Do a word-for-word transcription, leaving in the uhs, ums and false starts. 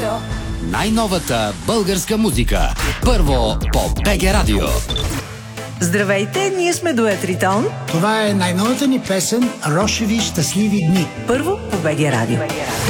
Най-новата българска музика. Първо по БГ Радио. Здравейте, ние сме Дует Ритон. Това е най-новата ни песен "Рошеви щастливи дни". Първо по БГ Радио.